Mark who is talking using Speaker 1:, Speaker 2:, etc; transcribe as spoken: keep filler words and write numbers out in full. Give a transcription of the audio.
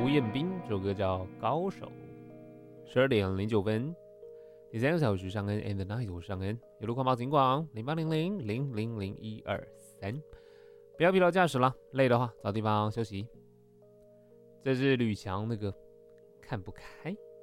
Speaker 1: 吴彦斌，这首歌叫《高手》。十二点零九分，第三个小时上恩 and the night， 我是上恩，有路况报警广零八零零零零零一二三，不要疲劳驾驶了，累的话找地方休息。这是吕强那个看不开。